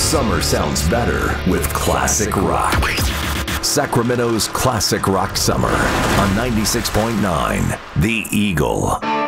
Summer sounds better with classic rock. Sacramento's Classic Rock Summer on 96.9 The Eagle.